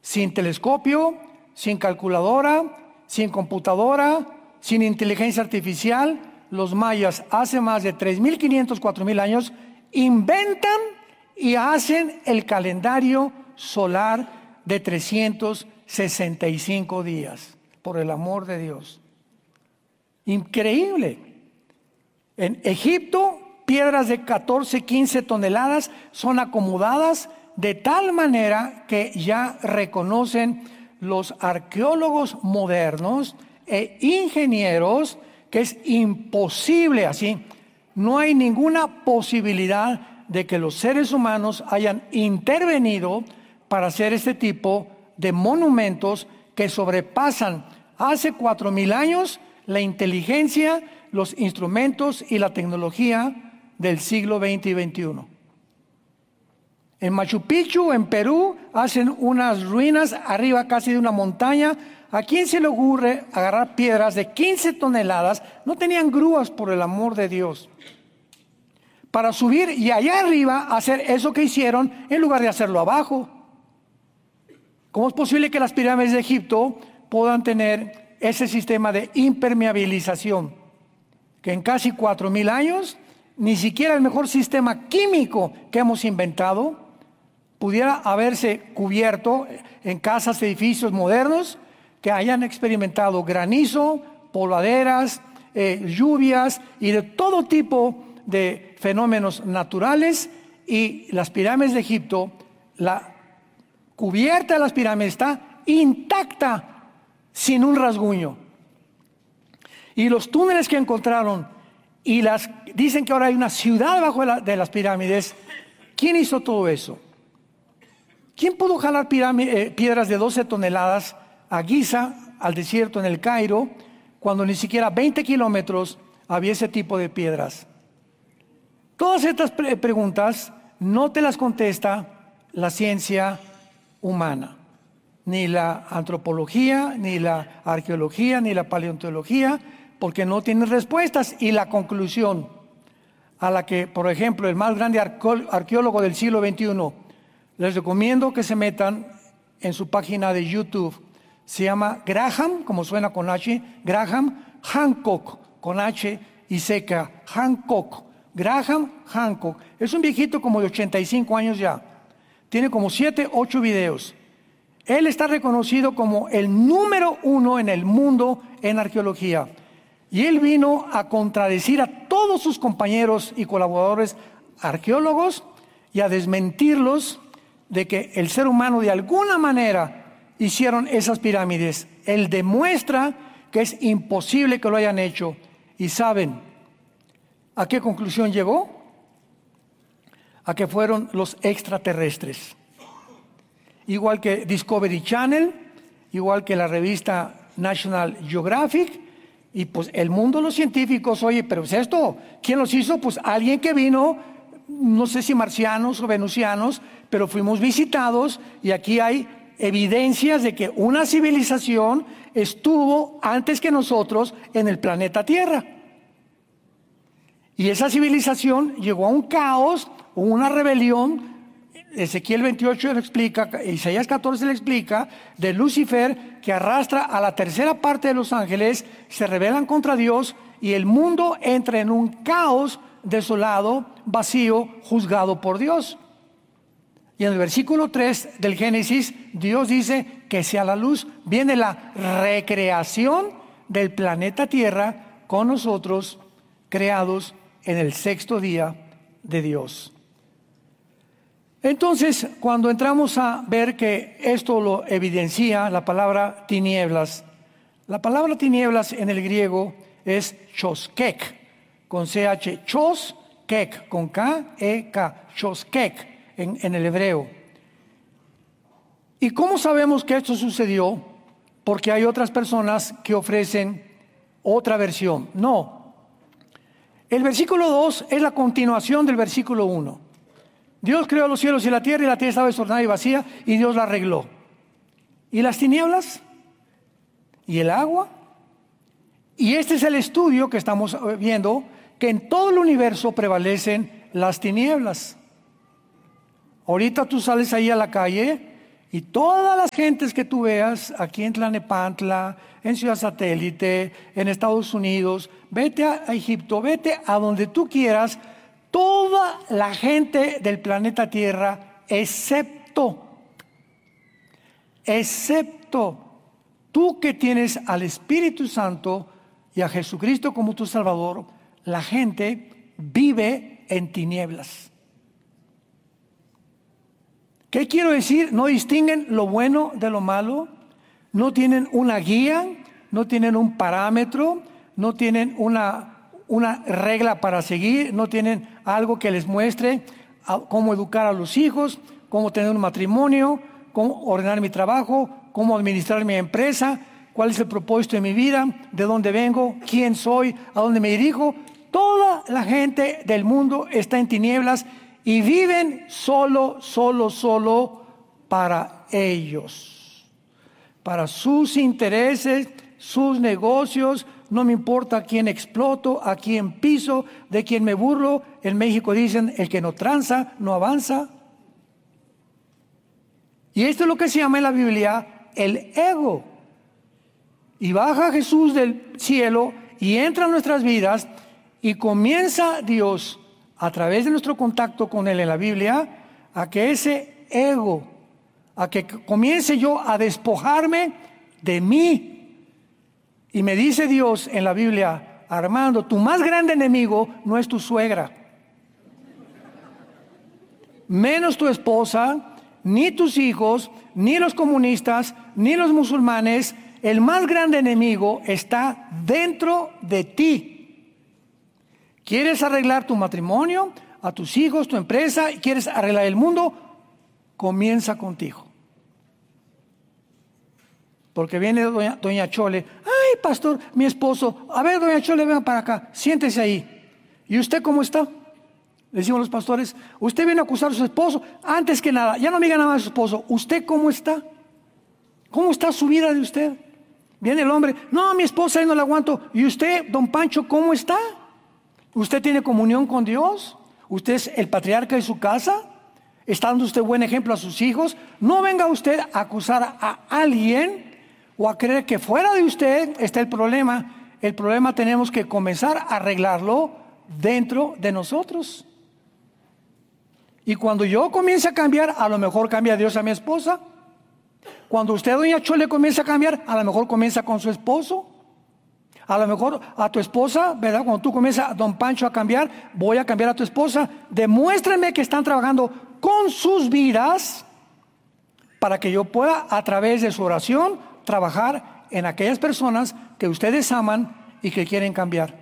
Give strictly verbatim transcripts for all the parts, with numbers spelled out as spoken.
sin telescopio, sin calculadora, sin computadora, sin inteligencia artificial. Los mayas hace más de tres mil quinientos, cuatro mil años inventan y hacen el calendario solar de trescientos sesenta y cinco días, por el amor de Dios. Increíble. En Egipto, piedras de catorce, quince toneladas son acomodadas de tal manera que ya reconocen los arqueólogos modernos e ingenieros que es imposible así. No hay ninguna posibilidad de que los seres humanos hayan intervenido para hacer este tipo de monumentos que sobrepasan hace cuatro mil años la inteligencia, los instrumentos y la tecnología del siglo veinte y veintiuno. En Machu Picchu, en Perú, hacen unas ruinas arriba casi de una montaña. ¿A quién se le ocurre agarrar piedras de quince toneladas? No tenían grúas, por el amor de Dios, para subir y allá arriba hacer eso que hicieron en lugar de hacerlo abajo. ¿Cómo es posible que las pirámides de Egipto puedan tener ese sistema de impermeabilización? Que en casi cuatro mil años, ni siquiera el mejor sistema químico que hemos inventado pudiera haberse cubierto en casas, edificios modernos que hayan experimentado granizo, polvaderas, eh, lluvias y de todo tipo de fenómenos naturales. Y las pirámides de Egipto, la cubierta de las pirámides está intacta, sin un rasguño. Y los túneles que encontraron, y las dicen que ahora hay una ciudad debajo de, la, de las pirámides. ¿Quién hizo todo eso? ¿Quién pudo jalar eh, piedras de doce toneladas a Giza, al desierto en el Cairo, cuando ni siquiera veinte kilómetros había ese tipo de piedras? Todas estas pre- preguntas no te las contesta la ciencia humana, ni la antropología, ni la arqueología, ni la paleontología, porque no tienen respuestas. Y la conclusión a la que, por ejemplo, el más grande arqueólogo del siglo veintiuno, les recomiendo que se metan en su página de YouTube, se llama Graham, como suena con H, Graham Hancock, con H y seca, Hancock, Graham Hancock. Es un viejito como de ochenta y cinco años ya, tiene como siete, ocho videos. Él está reconocido como el número uno en el mundo en arqueología. Y él vino a contradecir a todos sus compañeros y colaboradores arqueólogos y a desmentirlos de que el ser humano de alguna manera hicieron esas pirámides. Él demuestra que es imposible que lo hayan hecho. ¿Y saben a qué conclusión llegó? A que fueron los extraterrestres. Igual que Discovery Channel, igual que la revista National Geographic. Y pues el mundo de los científicos, oye, pero es esto, ¿quién los hizo? Pues alguien que vino, no sé si marcianos o venusianos, pero fuimos visitados y aquí hay evidencias de que una civilización estuvo antes que nosotros en el planeta Tierra. Y esa civilización llegó a un caos, una rebelión. Ezequiel veintiocho le explica, Isaías catorce le explica de Lucifer, que arrastra a la tercera parte de los ángeles, se rebelan contra Dios y el mundo entra en un caos desolado, vacío, juzgado por Dios. Y en el versículo tres del Génesis, Dios dice que sea la luz. Viene la recreación del planeta Tierra con nosotros, creados en el sexto día de Dios. Entonces, cuando entramos a ver que esto lo evidencia la palabra tinieblas, la palabra tinieblas en el griego es choskek, con C H, choskek, con K, E, K, choskek en, en el hebreo. ¿Y cómo sabemos que esto sucedió? Porque hay otras personas que ofrecen otra versión. No. El versículo dos es la continuación del versículo uno. Dios creó los cielos y la tierra, y la tierra estaba desordenada y vacía, y Dios la arregló. ¿Y las tinieblas? ¿Y el agua? Y este es el estudio que estamos viendo, que en todo el universo prevalecen las tinieblas. Ahorita tú sales ahí a la calle Y todas las gentes que tú veas aquí en Tlalnepantla, en Ciudad Satélite, en Estados Unidos, vete a Egipto, vete a donde tú quieras, toda la gente del planeta Tierra, excepto, excepto tú que tienes al Espíritu Santo y a Jesucristo como tu Salvador, la gente vive en tinieblas. ¿Qué quiero decir? No distinguen lo bueno de lo malo, no tienen una guía, no tienen un parámetro, no tienen una, una regla para seguir, no tienen algo que les muestre a, cómo educar a los hijos, cómo tener un matrimonio, cómo ordenar mi trabajo, cómo administrar mi empresa, cuál es el propósito de mi vida, de dónde vengo, quién soy, a dónde me dirijo. Toda la gente del mundo está en tinieblas y viven solo, solo, solo para ellos, para sus intereses, sus negocios. No me importa a quién exploto, a quién piso, de quién me burlo. En México dicen, el que no tranza, no avanza. Y esto es lo que se llama en la Biblia el ego. Y baja Jesús del cielo y entra en nuestras vidas y comienza Dios a través de nuestro contacto con Él en la Biblia, a que ese ego, a que comience yo a despojarme de mí. Y me dice Dios en la Biblia, Armando, tu más grande enemigo no es tu suegra, menos tu esposa, ni tus hijos, ni los comunistas, ni los musulmanes. El más grande enemigo está dentro de ti. ¿Quieres arreglar tu matrimonio, a tus hijos, tu empresa? ¿Quieres arreglar el mundo? Comienza contigo. Porque viene doña, doña Chole. Ay, pastor, mi esposo. A ver, doña Chole, venga para acá. Siéntese ahí. ¿Y usted cómo está? Le decimos los pastores. Usted viene a acusar a su esposo. Antes que nada, ya no me diga nada de su esposo. ¿Usted cómo está? ¿Cómo está su vida de usted? Viene el hombre. No, mi esposa, ahí no la aguanto. ¿Y usted, don Pancho, cómo está? ¿Usted tiene comunión con Dios? ¿Usted es el patriarca de su casa? ¿Está dando usted buen ejemplo a sus hijos? No venga usted a acusar a alguien o a creer que fuera de usted está el problema. El problema tenemos que comenzar a arreglarlo dentro de nosotros. Y cuando yo comience a cambiar, a lo mejor cambia Dios a mi esposa. Cuando usted, doña Chole, comienza a cambiar, a lo mejor comienza con su esposo. A lo mejor a tu esposa, ¿verdad? Cuando tú comienzas, don Pancho, a cambiar, voy a cambiar a tu esposa. Demuéstrenme que están trabajando con sus vidas para que yo pueda, a través de su oración, trabajar en aquellas personas que ustedes aman y que quieren cambiar.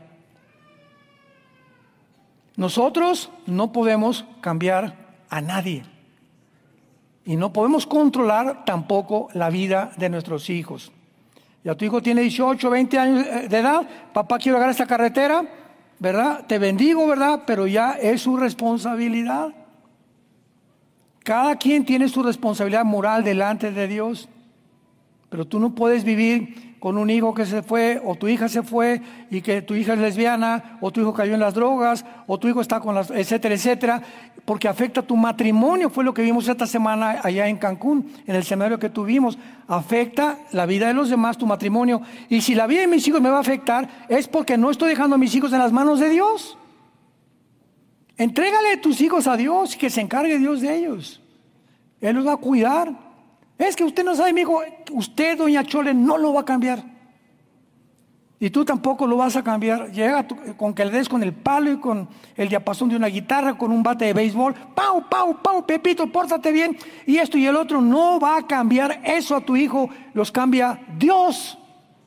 Nosotros no podemos cambiar a nadie. Y no podemos controlar tampoco la vida de nuestros hijos. Ya tu hijo tiene dieciocho, veinte años de edad, papá, quiero agarrar esta carretera, ¿verdad? Te bendigo, ¿verdad? Pero ya es su responsabilidad. Cada quien tiene su responsabilidad moral delante de Dios. Pero tú no puedes vivir con un hijo que se fue, o tu hija se fue, y que tu hija es lesbiana, o tu hijo cayó en las drogas, o tu hijo está con las, etcétera, etcétera, porque afecta tu matrimonio. Fue lo que vimos esta semana allá en Cancún, en el seminario que tuvimos. Afecta la vida de los demás, tu matrimonio. Y si la vida de mis hijos me va a afectar, es porque no estoy dejando a mis hijos en las manos de Dios. Entrégale tus hijos a Dios y que se encargue Dios de ellos. Él los va a cuidar. Es que usted no sabe, mi hijo, usted, doña Chole, no lo va a cambiar. Y tú tampoco lo vas a cambiar. Llega tu, con que le des con el palo y con el diapasón de una guitarra, con un bate de béisbol. Pau, pau, pau, Pepito, pórtate bien. Y esto y el otro no va a cambiar eso a tu hijo. Los cambia Dios.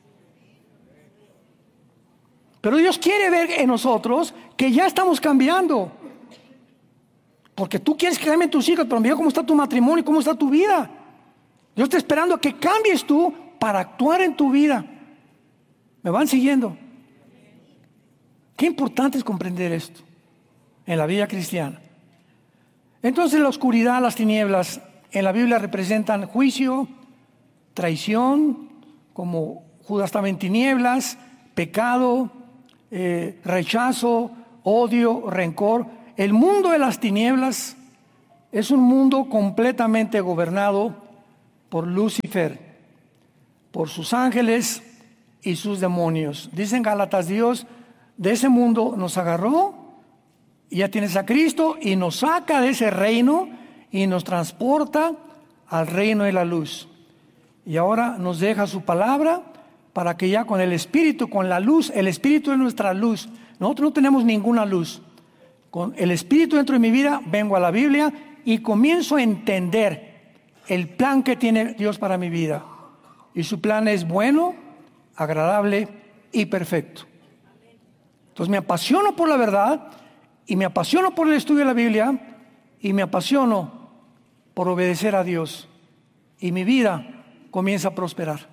Pero Dios quiere ver en nosotros que ya estamos cambiando. Porque tú quieres que cambien tus hijos, pero mira cómo está tu matrimonio y cómo está tu vida. Dios está esperando a que cambies tú para actuar en tu vida. ¿Me van siguiendo? Qué importante es comprender esto en la vida cristiana. Entonces la oscuridad, las tinieblas en la Biblia representan juicio, traición, como Judas estaba en tinieblas, pecado, eh, rechazo, odio, rencor. El mundo de las tinieblas es un mundo completamente gobernado por Lucifer, por sus ángeles y sus demonios. Dicen Gálatas, Dios de ese mundo nos agarró, y ya tienes a Cristo, y nos saca de ese reino y nos transporta al reino de la luz. Y ahora nos deja su palabra para que ya con el Espíritu, con la luz, el Espíritu es nuestra luz. Nosotros no tenemos ninguna luz. Con el Espíritu dentro de mi vida, vengo a la Biblia y comienzo a entender el plan que tiene Dios para mi vida. Y su plan es bueno, agradable y perfecto. Entonces me apasiono por la verdad, y me apasiono por el estudio de la Biblia, y me apasiono por obedecer a Dios. Y mi vida comienza a prosperar.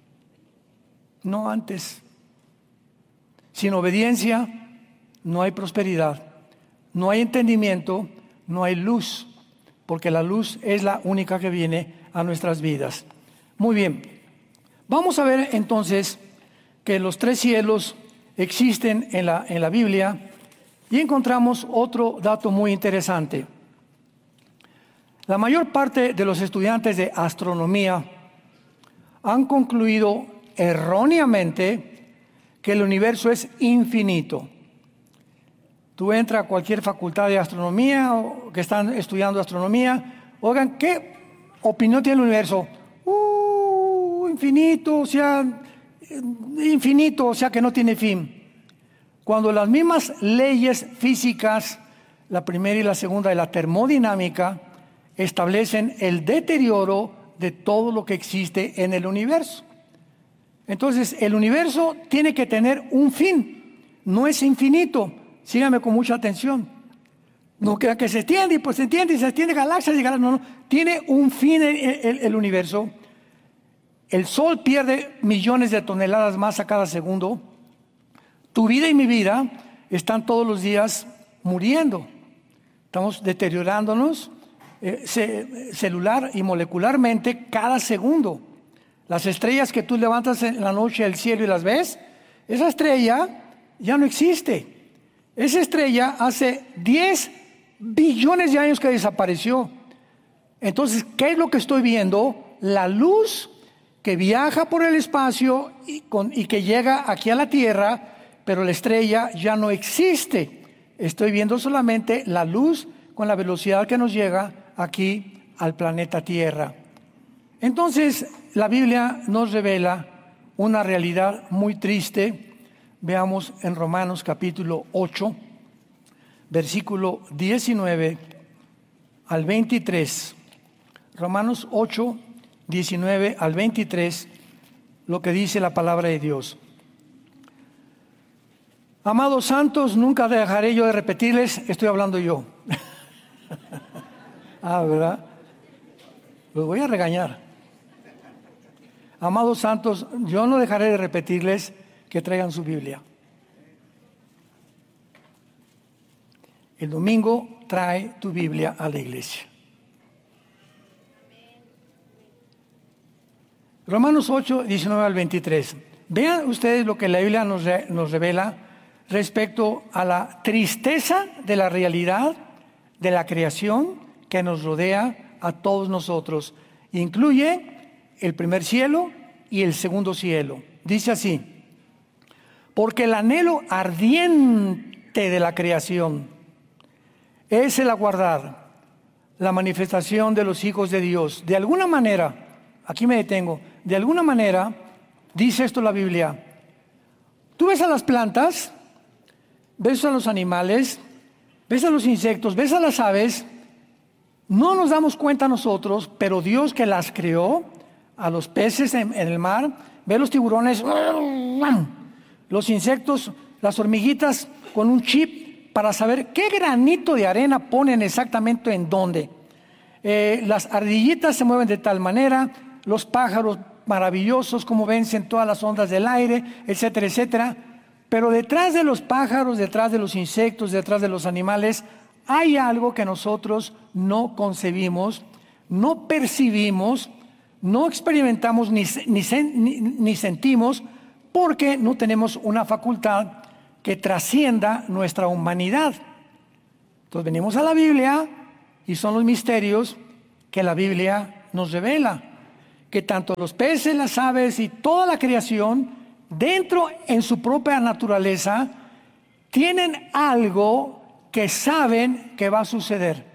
No antes. Sin obediencia no hay prosperidad, no hay entendimiento, no hay luz, porque la luz es la única que viene a nuestras vidas. Muy bien, vamos a ver entonces que los tres cielos existen en la, en la Biblia, y encontramos otro dato muy interesante. La mayor parte de los estudiantes de astronomía han concluido erróneamente que el universo es infinito. Tú entras a cualquier facultad de astronomía o que están estudiando astronomía, oigan, ¿qué opinión tiene el universo? Uh, infinito, o sea, infinito, o sea que no tiene fin. Cuando las mismas leyes físicas, la primera y la segunda de la termodinámica, establecen el deterioro de todo lo que existe en el universo. Entonces, el universo tiene que tener un fin, no es infinito. Síganme con mucha atención. No crea que se extiende y pues se extiende y se extiende galaxias y galaxias. No, no. Tiene un fin el, el, el universo. El Sol pierde millones de toneladas de masa cada segundo. Tu vida y mi vida están todos los días muriendo. Estamos deteriorándonos eh, ce, celular y molecularmente cada segundo. Las estrellas que tú levantas en la noche del cielo y las ves, esa estrella ya no existe. Esa estrella hace diez billones de años que desapareció. Entonces, ¿qué es lo que estoy viendo? La luz que viaja por el espacio y, con, y que llega aquí a la Tierra, pero la estrella ya no existe. Estoy viendo solamente la luz con la velocidad que nos llega aquí al planeta Tierra. Entonces, la Biblia nos revela una realidad muy triste. Veamos en Romanos capítulo ocho, versículo diecinueve al veintitrés. Romanos ocho, diecinueve al veintitrés, lo que dice la palabra de Dios. Amados santos, nunca dejaré yo de repetirles, estoy hablando yo. Ah, ¿verdad? Los voy a regañar. Amados santos, yo no dejaré de repetirles que traigan su Biblia. El domingo trae tu Biblia a la iglesia. Romanos ocho, diecinueve al veintitrés. Vean ustedes lo que la Biblia nos, re, nos revela respecto a la tristeza de la realidad de la creación que nos rodea a todos nosotros. Incluye el primer cielo y el segundo cielo. Dice así: porque el anhelo ardiente de la creación es el aguardar la manifestación de los hijos de Dios. De alguna manera, aquí me detengo, de alguna manera, dice esto la Biblia. Tú ves a las plantas, ves a los animales, ves a los insectos, ves a las aves. No nos damos cuenta nosotros, pero Dios que las creó, a los peces en, en el mar, ve los tiburones, los insectos, las hormiguitas con un chip para saber qué granito de arena ponen exactamente en dónde. Eh, las ardillitas se mueven de tal manera, los pájaros maravillosos, como vencen todas las ondas del aire, etcétera, etcétera. Pero detrás de los pájaros, detrás de los insectos, detrás de los animales, hay algo que nosotros no concebimos, no percibimos, no experimentamos ni, ni, ni, ni sentimos, porque no tenemos una facultad que trascienda nuestra humanidad. Entonces venimos a la Biblia y son los misterios que la Biblia nos revela. que tanto los peces, las aves y toda la creación, dentro en su propia naturaleza, tienen algo que saben que va a suceder.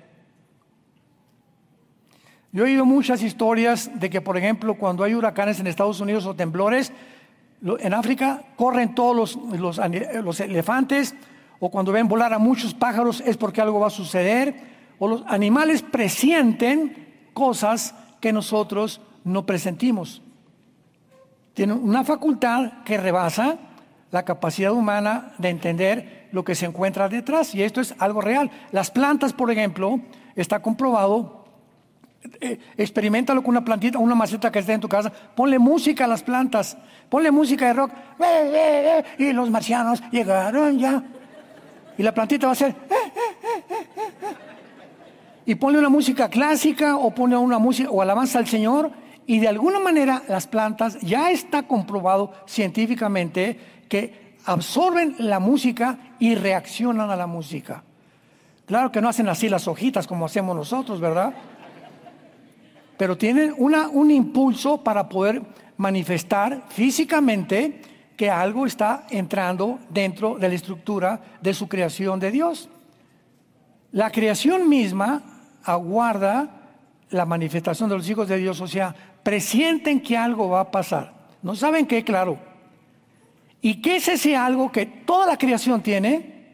Yo he oído muchas historias de que, por ejemplo, cuando hay huracanes en Estados Unidos o temblores, en África corren todos los, los, los elefantes, o cuando ven volar a muchos pájaros es porque algo va a suceder, o los animales presienten cosas que nosotros no presentimos. Tienen una facultad que rebasa la capacidad humana de entender lo que se encuentra detrás, y esto es algo real. Las plantas, por ejemplo, está comprobado, eh, experimentalo con una plantita, una maceta que esté en tu casa, ponle música a las plantas, ponle música de rock, eh, eh, eh, y los marcianos llegaron ya, y la plantita va a hacer, eh, eh, eh, eh. Y ponle una música clásica, o ponle una música, o alabanza al Señor, y de alguna manera las plantas, ya está comprobado científicamente que absorben la música y reaccionan a la música. Claro que no hacen así las hojitas como hacemos nosotros, ¿verdad? Pero tienen una, un impulso para poder manifestar físicamente que algo está entrando dentro de la estructura de su creación de Dios. La creación misma aguarda la manifestación de los hijos de Dios, o sea, presienten que algo va a pasar. ¿No saben qué? Claro. ¿Y qué es ese algo que toda la creación tiene?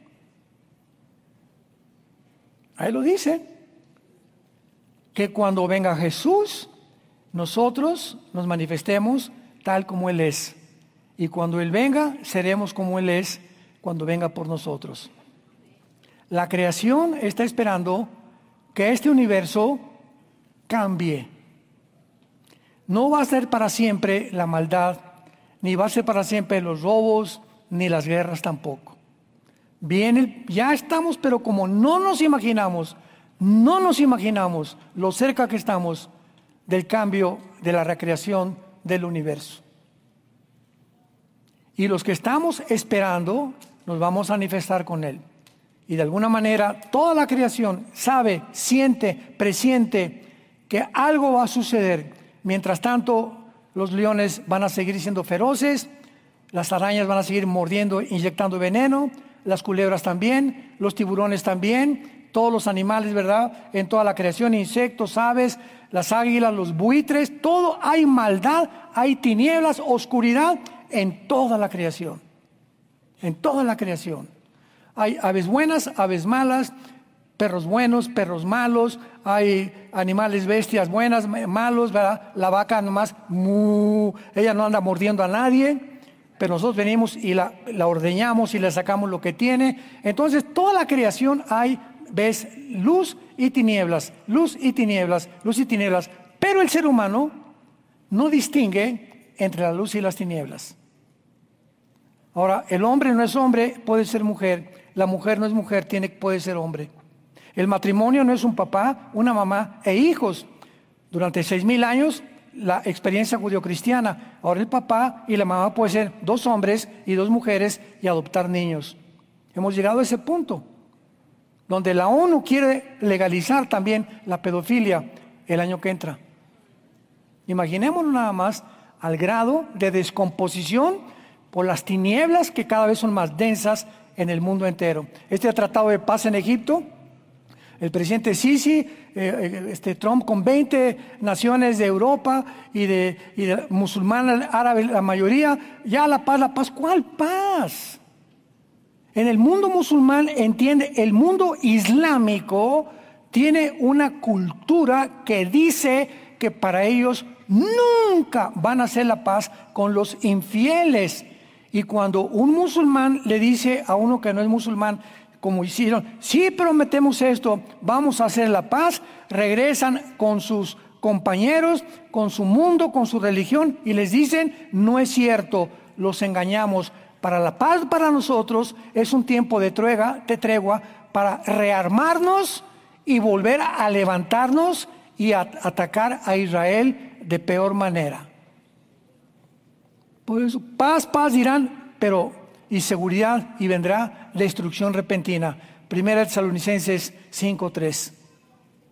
Ahí lo dice. Que cuando venga Jesús, nosotros nos manifestemos tal como Él es. Y cuando Él venga, seremos como Él es cuando venga por nosotros. La creación está esperando que este universo cambie. No va a ser para siempre la maldad, ni va a ser para siempre los robos, ni las guerras tampoco. Viene, ya estamos, pero como no nos imaginamos, no nos imaginamos lo cerca que estamos del cambio de la recreación del universo. Y los que estamos esperando, nos vamos a manifestar con Él. Y de alguna manera, toda la creación sabe, siente, presiente que algo va a suceder. Mientras tanto, los leones van a seguir siendo feroces, las arañas van a seguir mordiendo, inyectando veneno, las culebras también, los tiburones también, todos los animales, ¿verdad? En toda la creación, insectos, aves, las águilas, los buitres, todo, hay maldad, hay tinieblas, oscuridad en toda la creación. En toda la creación. Hay aves buenas, aves malas, perros buenos, perros malos, hay animales, bestias buenas, malos, ¿verdad? La vaca nomás, mu, ella no anda mordiendo a nadie, pero nosotros venimos y la, la ordeñamos y le sacamos lo que tiene. Entonces, toda la creación hay, ves, luz y tinieblas, luz y tinieblas, luz y tinieblas, pero el ser humano no distingue entre la luz y las tinieblas. Ahora, el hombre no es hombre, puede ser mujer, la mujer no es mujer, tiene, puede ser hombre. El matrimonio no es un papá, una mamá e hijos. Durante seis mil años, la experiencia judio-cristiana. Ahora el papá y la mamá pueden ser dos hombres y dos mujeres y adoptar niños. Hemos llegado a ese punto, donde la ONU quiere legalizar también la pedofilia el año que entra. Imaginémonos nada más al grado de descomposición por las tinieblas que cada vez son más densas en el mundo entero. Este tratado de paz en Egipto, el presidente Sisi, eh, este Trump con veinte naciones de Europa y de, y de musulmanes, árabes, la mayoría, ya la paz, la paz, ¿cuál paz? En el mundo musulmán, entiende, el mundo islámico tiene una cultura que dice que para ellos nunca van a hacer la paz con los infieles. Y cuando un musulmán le dice a uno que no es musulmán, como hicieron, sí prometemos esto, vamos a hacer la paz, regresan con sus compañeros, con su mundo, con su religión, y les dicen, no es cierto, los engañamos. Para la paz para nosotros es un tiempo de tregua, de tregua para rearmarnos y volver a levantarnos y a atacar a Israel de peor manera. Por eso, paz, paz dirán, pero y seguridad, y vendrá destrucción repentina. Primera Tesalonicenses cinco tres.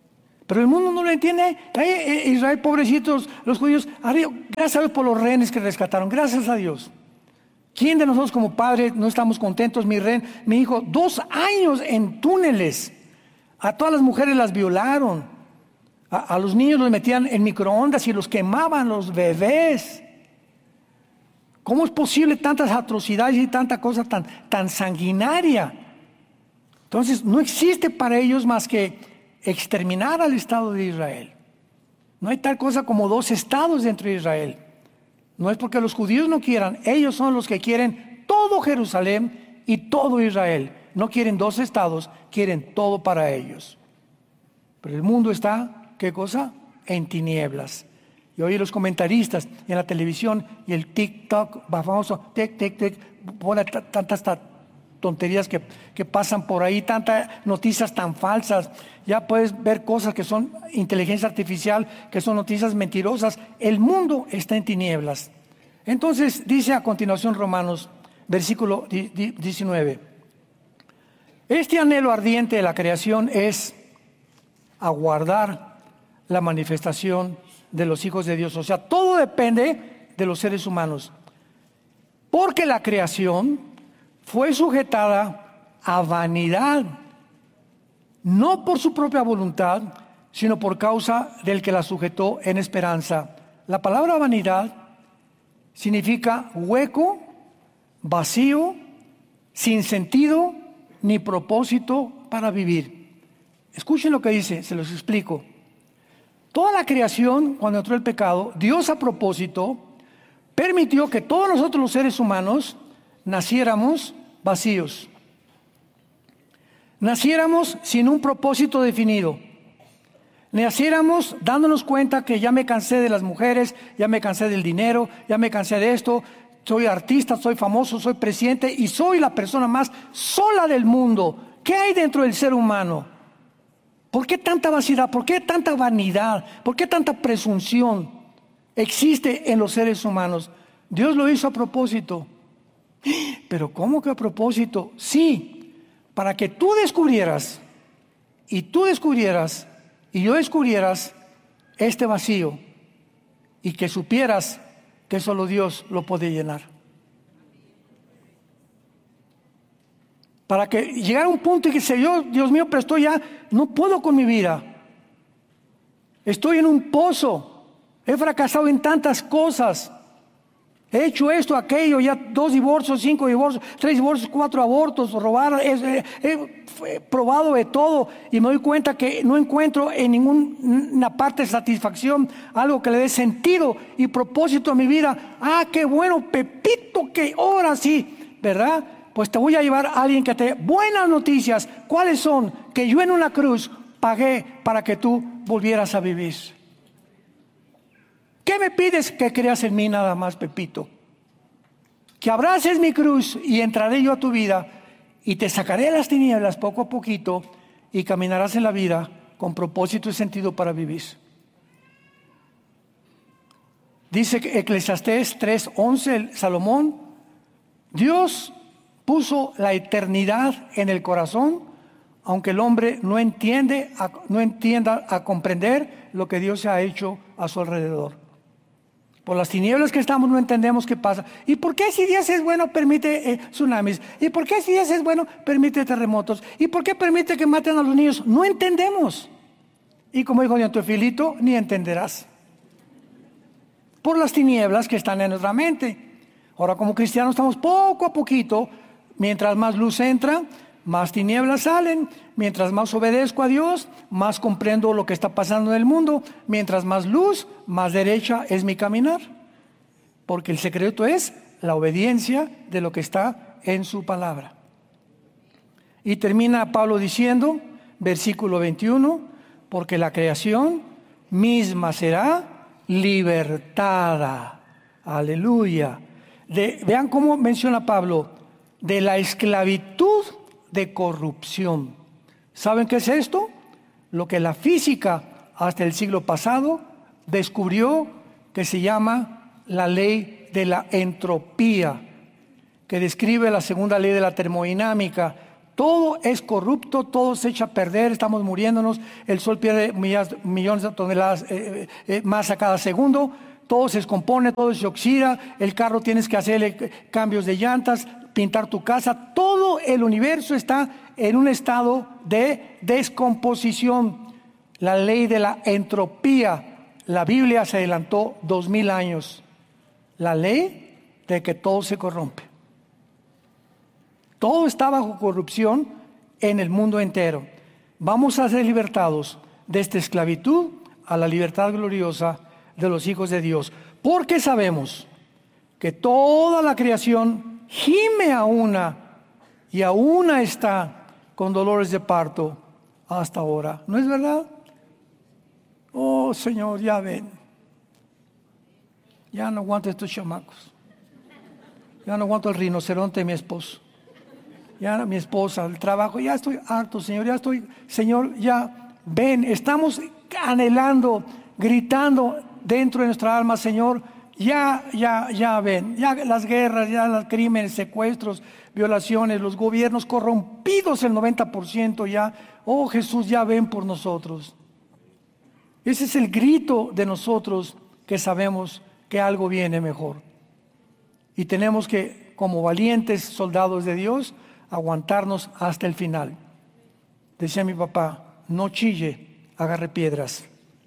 Pero el mundo no lo entiende. Ay, Israel, pobrecitos, los judíos. Gracias a Dios por los rehenes que rescataron. Gracias a Dios. ¿Quién de nosotros como padres no estamos contentos? Mi rehén, mi hijo, dos años en túneles. A todas las mujeres las violaron. A, a los niños los metían en microondas y los quemaban los bebés. ¿Cómo es posible tantas atrocidades y tanta cosa tan, tan sanguinaria? Entonces, no existe para ellos más que exterminar al Estado de Israel. No hay tal cosa como dos estados dentro de Israel. No es porque los judíos no quieran, ellos son los que quieren todo Jerusalén y todo Israel. No quieren dos estados, quieren todo para ellos. Pero el mundo está, ¿qué cosa? En tinieblas. Y hoy los comentaristas en la televisión y el TikTok, famoso, tic, tic, tic, pone tantas tonterías que, que pasan por ahí, tantas noticias tan falsas. Ya puedes ver cosas que son inteligencia artificial, que son noticias mentirosas. El mundo está en tinieblas. Entonces dice a continuación Romanos, versículo diecinueve. Este anhelo ardiente de la creación es aguardar la manifestación de los hijos de Dios. O sea, todo depende de los seres humanos. Porque la creación fue sujetada a vanidad, no por su propia voluntad, sino por causa del que la sujetó en esperanza. La palabra vanidad significa hueco, vacío, sin sentido ni propósito para vivir. Escuchen lo que dice, se los explico. Toda la creación, cuando entró el pecado, Dios a propósito permitió que todos nosotros los seres humanos naciéramos vacíos. Naciéramos sin un propósito definido. Naciéramos dándonos cuenta que ya me cansé de las mujeres, ya me cansé del dinero, ya me cansé de esto, soy artista, soy famoso, soy presidente y soy la persona más sola del mundo. ¿Qué hay dentro del ser humano? ¿Por qué tanta vacidad? ¿Por qué tanta vanidad? ¿Por qué tanta presunción existe en los seres humanos? Dios lo hizo a propósito. ¿Pero cómo que a propósito? Sí, para que tú descubrieras, y tú descubrieras, y yo descubrieras este vacío, y que supieras que solo Dios lo puede llenar. Para que llegara a un punto y que se yo, Dios mío, pero estoy ya, no puedo con mi vida. Estoy en un pozo. He fracasado en tantas cosas. He hecho esto, aquello, ya dos divorcios, cinco divorcios, tres divorcios, cuatro abortos, robar. He, he, he probado de todo y me doy cuenta que no encuentro en ninguna parte de satisfacción, algo que le dé sentido y propósito a mi vida. Ah, qué bueno, Pepito, que ahora sí, ¿verdad? Pues te voy a llevar a alguien que te dé buenas noticias. ¿Cuáles son? Que yo en una cruz pagué para que tú volvieras a vivir. ¿Qué me pides? Que creas en mí nada más, Pepito. Que abraces mi cruz y entraré yo a tu vida y te sacaré de las tinieblas poco a poquito y caminarás en la vida con propósito y sentido para vivir. Dice Eclesiastés tres once, Salomón, Dios puso la eternidad en el corazón, aunque el hombre no entiende, no entienda a comprender lo que Dios ha hecho a su alrededor. Por las tinieblas que estamos no entendemos qué pasa. ¿Y por qué si Dios es bueno permite eh, tsunamis? ¿Y por qué si Dios es bueno permite terremotos? ¿Y por qué permite que maten a los niños? No entendemos. Y como dijo Don Teofilito, ni entenderás. Por las tinieblas que están en nuestra mente. Ahora como cristianos estamos poco a poquito, mientras más luz entra, más tinieblas salen. Mientras más obedezco a Dios, más comprendo lo que está pasando en el mundo. Mientras más luz, más derecha es mi caminar. Porque el secreto es la obediencia de lo que está en su palabra. Y termina Pablo diciendo, versículo veintiuno, porque la creación misma será libertada. Aleluya. De, vean cómo menciona Pablo, de la esclavitud de corrupción. ¿Saben qué es esto? Lo que la física hasta el siglo pasado descubrió que se llama la ley de la entropía, que describe la segunda ley de la termodinámica. Todo es corrupto, todo se echa a perder, estamos muriéndonos, el sol pierde millas, millones de toneladas eh, eh, más a cada segundo, todo se descompone, todo se oxida, el carro tienes que hacerle cambios de llantas, pintar tu casa, todo el universo está en un estado de descomposición. La ley de la entropía, la Biblia se adelantó dos mil años. La ley de que todo se corrompe. Todo está bajo corrupción en el mundo entero. Vamos a ser libertados de esta esclavitud a la libertad gloriosa de los hijos de Dios. Porque sabemos que toda la creación gime a una y a una está con dolores de parto hasta ahora. ¿No es verdad? Oh, Señor, ya ven. Ya no aguanto estos chamacos. Ya no aguanto el rinoceronte de mi esposo. Ya mi esposa, el trabajo, ya estoy harto, Señor, ya estoy, Señor, ya ven, estamos anhelando, gritando dentro de nuestra alma, Señor, ya, ya, ya ven, ya las guerras, ya los crímenes, secuestros, violaciones, los gobiernos corrompidos el noventa por ciento ya, oh Jesús, ya ven por nosotros. Ese es el grito de nosotros que sabemos que algo viene mejor. Y tenemos que, como valientes soldados de Dios, aguantarnos hasta el final. Decía mi papá, no chille, agarre piedras.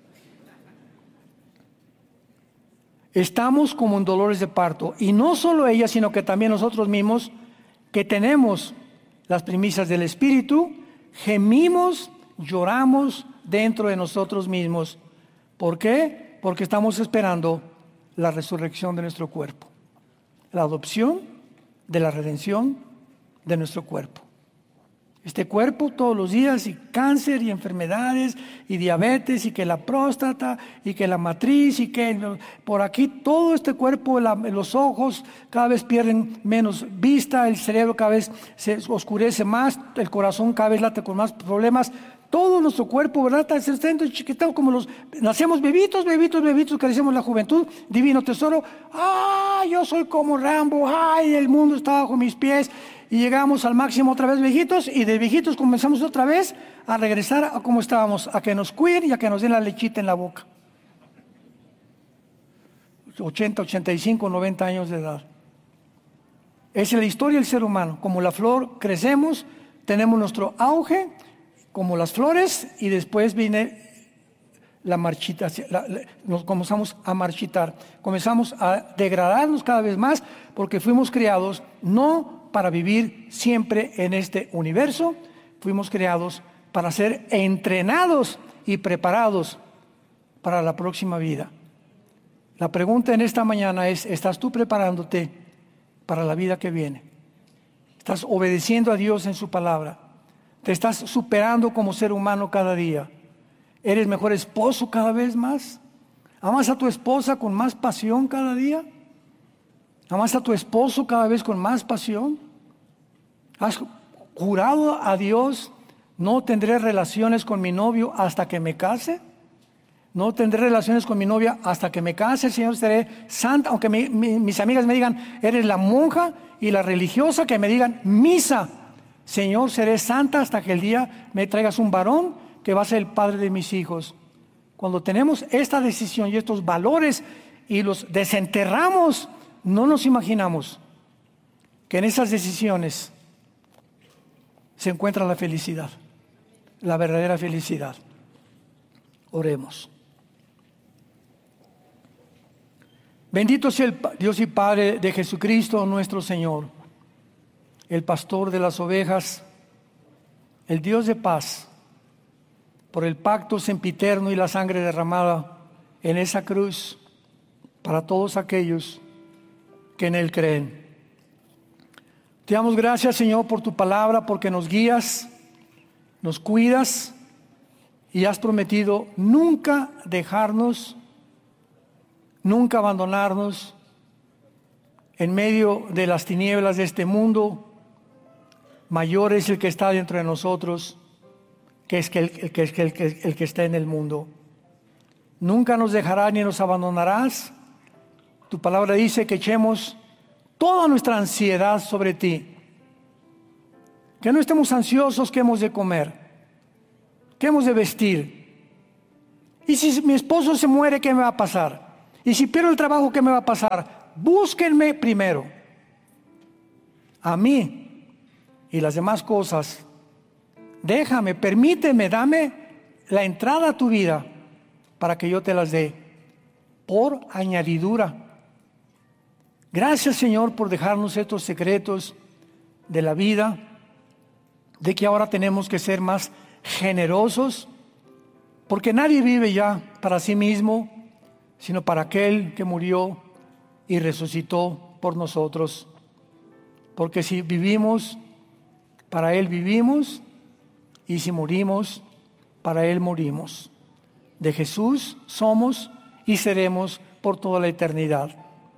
Estamos como en dolores de parto, y no solo ella, sino que también nosotros mismos, que tenemos las primicias del Espíritu, gemimos, lloramos dentro de nosotros mismos. ¿Por qué? Porque estamos esperando la resurrección de nuestro cuerpo, la adopción de la redención de nuestro cuerpo. Este cuerpo todos los días, y cáncer y enfermedades y diabetes y que la próstata y que la matriz y que por aquí todo este cuerpo, la, los ojos cada vez pierden menos vista, el cerebro cada vez se oscurece más, el corazón cada vez late con más problemas. Todo nuestro cuerpo, ¿verdad? Está chiquitado como los... Nacemos bebitos, bebitos, bebitos, crecemos la juventud, divino tesoro. ¡Ah! Yo soy como Rambo. ¡Ay! El mundo está bajo mis pies. Y llegamos al máximo otra vez viejitos, y de viejitos comenzamos otra vez a regresar a como estábamos, a que nos cuiden y a que nos den la lechita en la boca. ochenta, ochenta y cinco, noventa años de edad. Esa es la historia del ser humano. Como la flor, crecemos, tenemos nuestro auge, como las flores, y después viene la marchita, la, la, nos comenzamos a marchitar, comenzamos a degradarnos cada vez más, porque fuimos creados no para vivir siempre en este universo, fuimos creados para ser entrenados y preparados para la próxima vida. La pregunta en esta mañana es, ¿estás tú preparándote para la vida que viene? ¿Estás obedeciendo a Dios en su palabra? ¿Te estás superando como ser humano cada día? ¿Eres mejor esposo cada vez más? ¿Amas a tu esposa con más pasión cada día? ¿Amas a tu esposo cada vez con más pasión? ¿Has jurado a Dios, no tendré relaciones con mi novio hasta que me case? No tendré relaciones con mi novia hasta que me case, Señor, seré santa. Aunque mi, mi, mis amigas me digan, eres la monja, y la religiosa que me digan, misa. Señor, seré santa hasta que el día me traigas un varón que va a ser el padre de mis hijos. Cuando tenemos esta decisión y estos valores y los desenterramos, no nos imaginamos que en esas decisiones se encuentra la felicidad, la verdadera felicidad. Oremos. Bendito sea el Dios y Padre de Jesucristo nuestro Señor, el pastor de las ovejas, el Dios de paz, por el pacto sempiterno y la sangre derramada en esa cruz para todos aquellos que en Él creen. Te damos gracias, Señor, por tu palabra, porque nos guías, nos cuidas y has prometido nunca dejarnos, nunca abandonarnos en medio de las tinieblas de este mundo. Mayor es el que está dentro de nosotros que es que el, el, que, el, el, el que está en el mundo. Nunca nos dejarás ni nos abandonarás. Tu palabra dice que echemos toda nuestra ansiedad sobre ti. Que no estemos ansiosos qué hemos de comer, qué hemos de vestir. Y si mi esposo se muere, ¿qué me va a pasar? Y si pierdo el trabajo, ¿qué me va a pasar? Búsquenme primero a mí y las demás cosas. Déjame, permíteme, dame la entrada a tu vida para que yo te las dé por añadidura. Gracias, Señor, por dejarnos estos secretos de la vida, de que ahora tenemos que ser más generosos, porque nadie vive ya para sí mismo, sino para aquel que murió y resucitó por nosotros. Porque si vivimos, para Él vivimos, y si morimos, para Él morimos. De Jesús somos y seremos por toda la eternidad.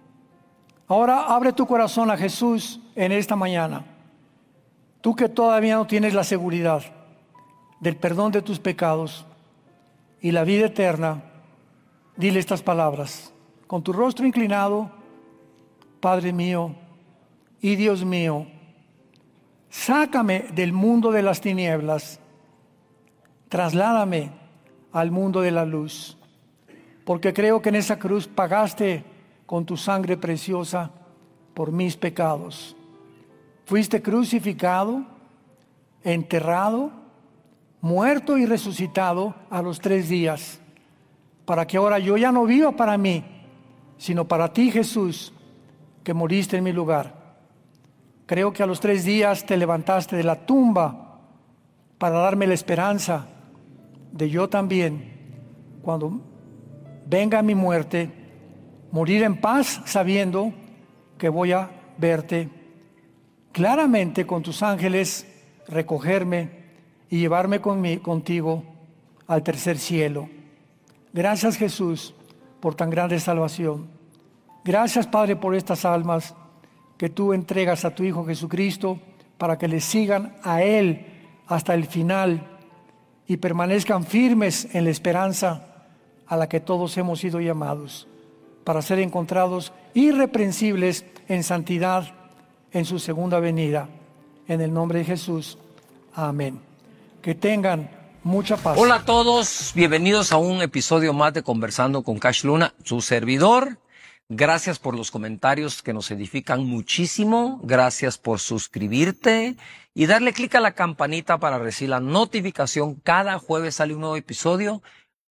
Ahora abre tu corazón a Jesús en esta mañana. Tú que todavía no tienes la seguridad del perdón de tus pecados y la vida eterna, dile estas palabras. Con tu rostro inclinado, Padre mío y Dios mío, sácame del mundo de las tinieblas, trasládame al mundo de la luz, porque creo que en esa cruz pagaste con tu sangre preciosa por mis pecados. Fuiste crucificado, enterrado, muerto y resucitado a los tres días, para que ahora yo ya no viva para mí, sino para ti, Jesús, que moriste en mi lugar. Creo que a los tres días te levantaste de la tumba para darme la esperanza de yo también, cuando venga mi muerte, morir en paz sabiendo que voy a verte claramente con tus ángeles, recogerme y llevarme conmigo, contigo al tercer cielo. Gracias, Jesús, por tan grande salvación. Gracias, Padre, por estas almas que tú entregas a tu Hijo Jesucristo para que le sigan a Él hasta el final y permanezcan firmes en la esperanza a la que todos hemos sido llamados, para ser encontrados irreprensibles en santidad en su segunda venida. En el nombre de Jesús. Amén. Que tengan mucha paz. Hola a todos, bienvenidos a un episodio más de Conversando con Cash Luna, su servidor. Gracias por los comentarios que nos edifican muchísimo. Gracias por suscribirte y darle clic a la campanita para recibir la notificación. Cada jueves sale un nuevo episodio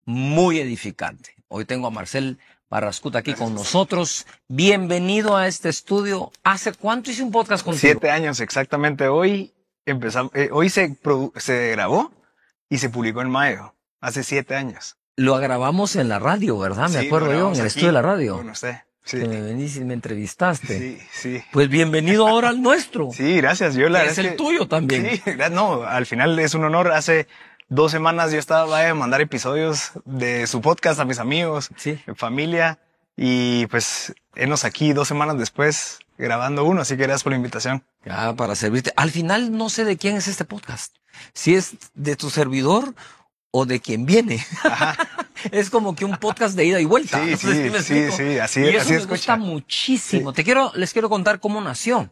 muy edificante. Hoy tengo a Marcel Barrascuta aquí con nosotros. Bienvenido a este estudio. ¿Hace cuánto hice un podcast contigo? Siete años exactamente. Hoy empezamos, eh, hoy se, se grabó y se publicó en mayo. Hace siete años. Lo grabamos en la radio, ¿verdad? Me Sí, acuerdo yo, en el aquí, estudio de la radio. Con usted. Sí. Que me venís y me entrevistaste. Sí, sí. Pues bienvenido ahora al nuestro. Sí, gracias. Yo la Es verdad el que, tuyo también. Sí, no, al final es un honor. Hace dos semanas yo estaba a mandar episodios de su podcast a mis amigos, Sí. familia, y pues enos aquí dos semanas después grabando uno, así que gracias por la invitación. Ya, para servirte. Al final no sé de quién es este podcast. Si es de tu servidor o de quien viene. Ajá. Es como que un podcast de ida y vuelta. Sí, No sé sí, si me sí, explico. sí, así, y eso así me escucha. gusta muchísimo. Sí. Te quiero, les quiero contar cómo nació.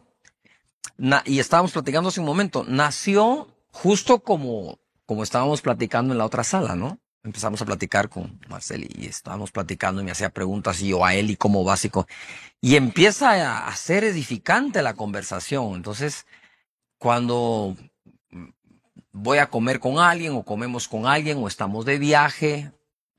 Na- y estábamos platicando hace un momento. Nació justo como, como estábamos platicando en la otra sala, ¿no? Empezamos a platicar con Marcel y estábamos platicando y me hacía preguntas y yo a él y como básico. Y empieza a ser edificante la conversación. Entonces, cuando voy a comer con alguien o comemos con alguien o estamos de viaje,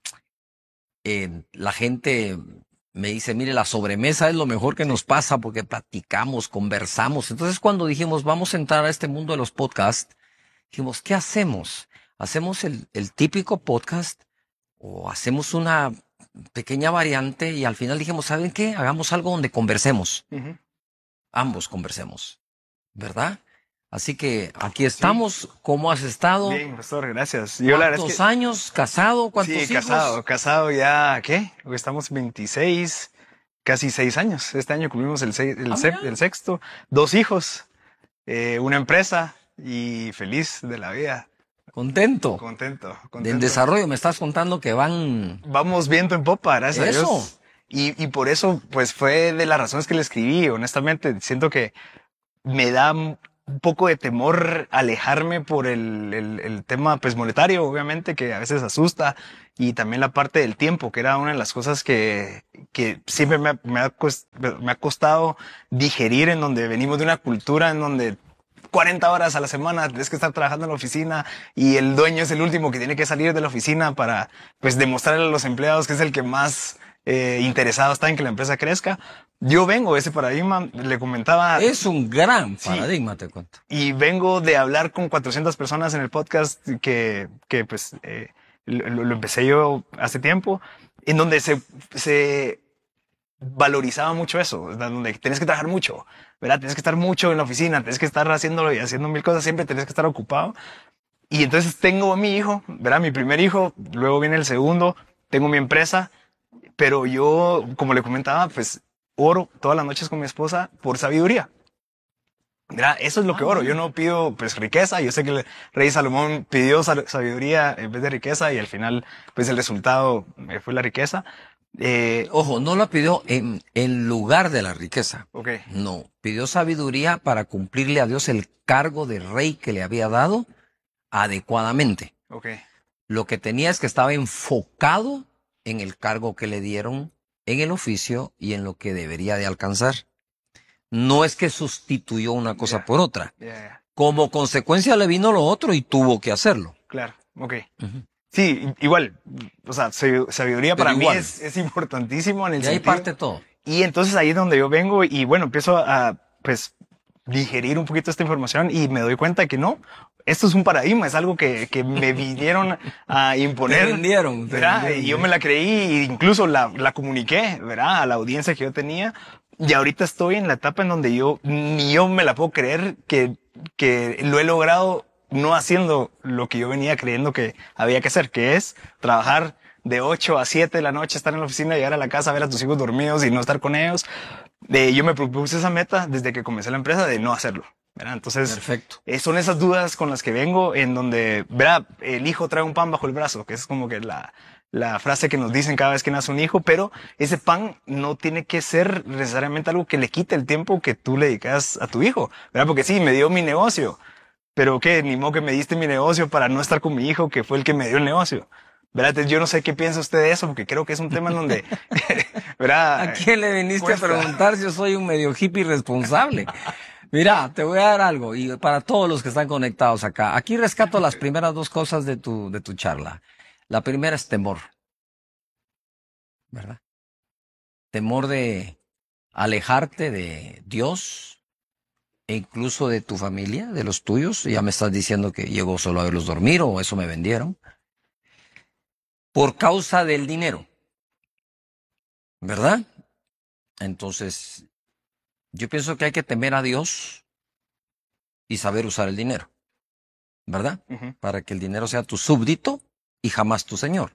eh, la gente me dice, mire, la sobremesa es lo mejor que nos pasa porque platicamos, conversamos. Entonces, cuando dijimos, vamos a entrar a este mundo de los podcasts, dijimos, ¿qué hacemos? ¿Hacemos el, el típico podcast o hacemos una pequeña variante? Y al final dijimos, ¿saben qué? Hagamos algo donde conversemos. Uh-huh. Ambos conversemos, ¿verdad? Así que aquí estamos. ¿Cómo has estado? Bien, pastor, gracias. Yo la verdad ¿Cuántos es que, años? ¿Casado? ¿Cuántos sí, hijos? casado, casado ya, ¿qué? Hoy estamos veintiséis, casi seis años. Este año cumplimos el, seis, el, Ah, se- mira. el sexto. Dos hijos, eh, una empresa y feliz de la vida. Contento. Contento, Del contento. desarrollo. Me estás contando que van... Vamos viento en popa, gracias Eso. a Dios. Y, y por eso, pues fue de las razones que le escribí. Honestamente, siento que me da un poco de temor alejarme por el, el, el tema pues monetario, obviamente, que a veces asusta, y también la parte del tiempo, que era una de las cosas que, que siempre me ha, me, ha cost, me ha costado digerir, en donde venimos de una cultura en donde cuarenta horas a la semana tienes que estar trabajando en la oficina y el dueño es el último que tiene que salir de la oficina para pues demostrarle a los empleados que es el que más eh, interesado está en que la empresa crezca. Yo vengo de ese paradigma, le comentaba... Es un gran Sí. paradigma, te cuento. Y vengo de hablar con cuatrocientas personas en el podcast que, que pues, eh, lo, lo empecé yo hace tiempo, en donde se, se valorizaba mucho eso, ¿verdad? Donde tienes que trabajar mucho, ¿verdad? Tienes que estar mucho en la oficina, tienes que estar haciéndolo y haciendo mil cosas, siempre tienes que estar ocupado. Y entonces tengo a mi hijo, ¿verdad? Mi primer hijo, luego viene el segundo, tengo mi empresa, pero yo, como le comentaba, pues oro todas las noches con mi esposa por sabiduría. Mira, eso es lo que oro. Yo no pido pues riqueza. Yo sé que el rey Salomón pidió sabiduría en vez de riqueza y al final pues el resultado fue la riqueza. Eh, Ojo, no la pidió en, en lugar de la riqueza. ok, No, pidió sabiduría para cumplirle a Dios el cargo de rey que le había dado adecuadamente. ok. Lo que tenía es que estaba enfocado en el cargo que le dieron, en el oficio y en lo que debería de alcanzar. No es que sustituyó una cosa Yeah. por otra. Yeah, yeah. Como consecuencia le vino lo otro y tuvo que hacerlo. Claro, ok. Ujú. Sí, igual, o sea, sabi- sabiduría Pero para mí igual. es, es importantísimo en el De ahí sentido. parte todo. Y entonces ahí es donde yo vengo y bueno, empiezo a, pues, digerir un poquito esta información y me doy cuenta que no, esto es un paradigma, es algo que, que me vinieron a imponer. Te vendieron, te ¿verdad? vendieron. Y yo me la creí e incluso la, la comuniqué, ¿verdad? A la audiencia que yo tenía. Y ahorita estoy en la etapa en donde yo, ni yo me la puedo creer que, que lo he logrado no haciendo lo que yo venía creyendo que había que hacer, que es trabajar de ocho a siete de la noche, estar en la oficina, llegar a la casa, ver a tus hijos dormidos y no estar con ellos. Eh, yo me propuse esa meta desde que comencé la empresa de no hacerlo, ¿verdad? Entonces, Perfecto. eh, son esas dudas con las que vengo en donde, ¿verdad? El hijo trae un pan bajo el brazo, que es como que la, la frase que nos dicen cada vez que nace un hijo, pero ese pan no tiene que ser necesariamente algo que le quite el tiempo que tú le dedicas a tu hijo, ¿verdad? Porque sí, me dio mi negocio, pero ¿qué? Ni modo que me diste mi negocio para no estar con mi hijo, que fue el que me dio el negocio. ¿Verdad? Entonces, yo no sé qué piensa usted de eso, porque creo que es un tema en donde, ¿verdad? ¿A quién le viniste Cuesta. a preguntar si yo soy un medio hippie responsable? Mira, te voy a dar algo, y para todos los que están conectados acá, aquí rescato las primeras dos cosas de tu, de tu charla. La primera es temor, ¿verdad? Temor de alejarte de Dios e incluso de tu familia, de los tuyos. Ya me estás diciendo que llegó solo a verlos dormir o eso me vendieron. Por causa del dinero, ¿verdad? Entonces, yo pienso que hay que temer a Dios y saber usar el dinero, ¿verdad? Ujú. Para que el dinero sea tu súbdito y jamás tu señor.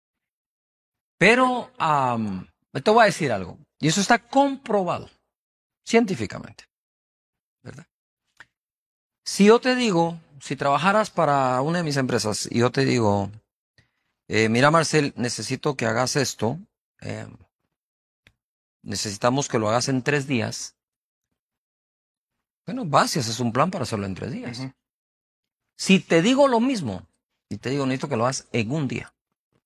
Pero am, te voy a decir algo, y eso está comprobado científicamente, ¿verdad? Si yo te digo, si trabajaras para una de mis empresas y yo te digo, eh, mira Marcel, necesito que hagas esto, eh, necesitamos que lo hagas en tres días. Bueno, vas y haces un plan para hacerlo en tres días. Ujú. Si te digo lo mismo, y te digo, necesito que lo hagas en un día.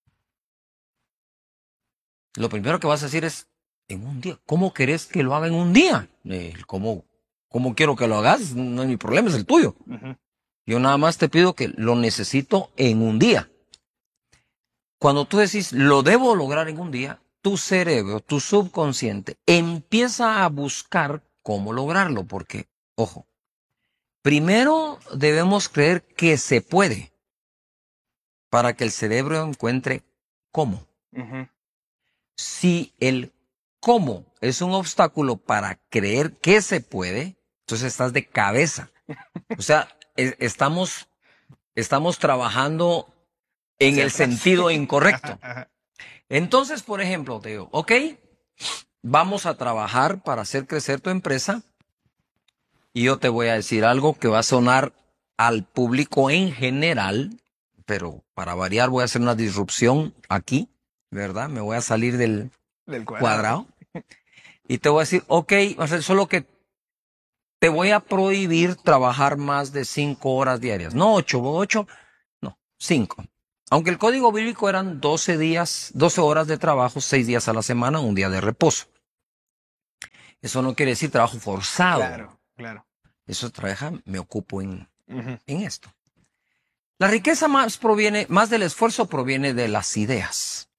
Lo primero que vas a decir es, en un día. ¿Cómo querés que lo haga en un día? Eh, ¿cómo, ¿Cómo quiero que lo hagas? No es mi problema, es el tuyo. Ujú. Yo nada más te pido que lo necesito en un día. Cuando tú decís, lo debo lograr en un día, tu cerebro, tu subconsciente, empieza a buscar cómo lograrlo. Porque, ojo, primero debemos creer que se puede para que el cerebro encuentre cómo. Ujú. Si el cómo es un obstáculo para creer que se puede, entonces estás de cabeza. O sea, e- estamos, estamos trabajando en Hacia el atrás. sentido incorrecto. Ajá. Entonces, por ejemplo, te digo, ok, vamos a trabajar para hacer crecer tu empresa y yo te voy a decir algo que va a sonar al público en general, pero para variar voy a hacer una disrupción aquí, ¿verdad? Me voy a salir del Del cuadrado y te voy a decir, ok, Marcel, solo que te voy a prohibir trabajar más de cinco horas diarias. No ocho, ocho, no, cinco. Aunque el código bíblico eran doce días, doce horas de trabajo, seis días a la semana, un día de reposo. Eso no quiere decir trabajo forzado. Claro, claro. Eso trabaja, me ocupo en, Ujú. en esto. La riqueza más proviene, más del esfuerzo proviene de las ideas.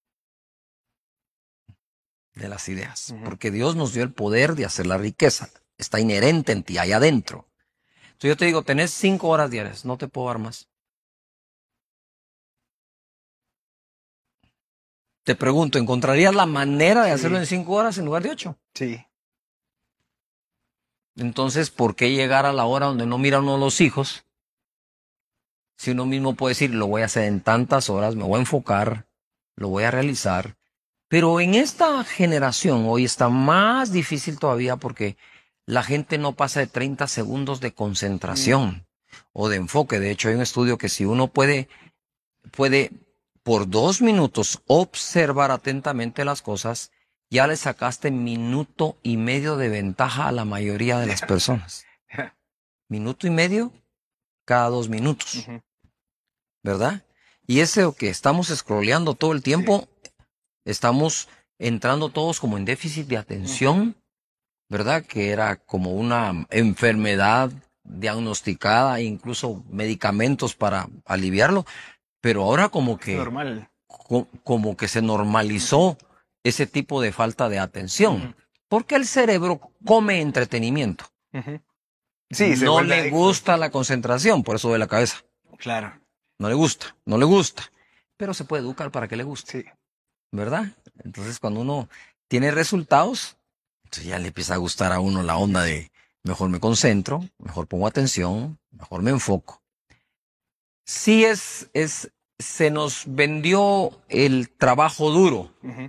De las ideas. Ujú. Porque Dios nos dio el poder de hacer la riqueza. Está inherente en ti, ahí adentro. Entonces yo te digo, tenés cinco horas diarias, no te puedo dar más. Te pregunto, ¿encontrarías la manera de Sí. hacerlo en cinco horas en lugar de ocho? Sí. Entonces, ¿por qué llegar a la hora donde no mira uno los hijos? Si uno mismo puede decir, lo voy a hacer en tantas horas, me voy a enfocar, lo voy a realizar. Pero en esta generación hoy está más difícil todavía porque la gente no pasa de treinta segundos de concentración o de enfoque. De hecho, hay un estudio que si uno puede, puede por dos minutos observar atentamente las cosas, ya le sacaste minuto y medio de ventaja a la mayoría de las personas. Minuto y medio cada dos minutos, Ujú. ¿verdad? Y ese que estamos scrolleando todo el tiempo, estamos entrando todos como en déficit de atención, ¿verdad? Que era como una enfermedad diagnosticada, incluso medicamentos para aliviarlo, pero ahora como Es que, normal. co- como que se normalizó ese tipo de falta de atención, Ujú. porque el cerebro come entretenimiento. Ujú. Sí, se No vuelve le adicto. gusta la concentración, por eso de la cabeza. Claro. No le gusta, no le gusta, pero se puede educar para que le guste. Sí. ¿Verdad? Entonces, cuando uno tiene resultados, entonces ya le empieza a gustar a uno la onda de mejor me concentro, mejor pongo atención, mejor me enfoco. Sí es, es, se nos vendió el trabajo duro, Ujú.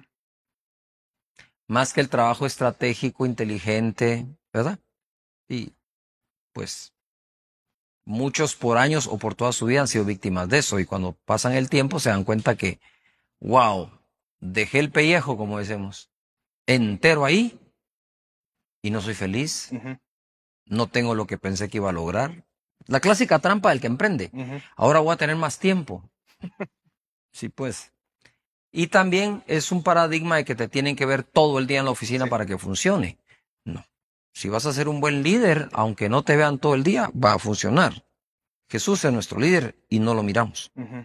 más que el trabajo estratégico, inteligente, ¿verdad? Y pues muchos por años o por toda su vida han sido víctimas de eso y cuando pasan el tiempo se dan cuenta que, wow, dejé el pellejo, como decimos, entero ahí y no soy feliz, Ujú. no tengo lo que pensé que iba a lograr. La clásica trampa del que emprende. Ujú. Ahora voy a tener más tiempo. Sí, pues. Y también es un paradigma de que te tienen que ver todo el día en la oficina Sí. para que funcione. No. Si vas a ser un buen líder, aunque no te vean todo el día, va a funcionar. Jesús es nuestro líder y no lo miramos. Ujú.